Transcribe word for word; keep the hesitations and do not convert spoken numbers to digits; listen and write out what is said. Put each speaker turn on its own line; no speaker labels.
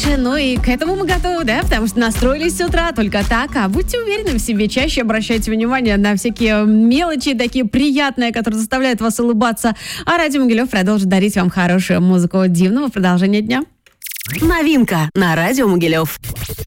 дальше. Ну и к этому мы готовы, да, потому что настроились с утра только так. А будьте уверены в себе, чаще обращайте внимание на всякие мелочи такие приятные, которые заставляют вас улыбаться. А Радио Могилев продолжит дарить вам хорошую музыку. Дивного продолжения дня.
Новинка на Радио Могилев.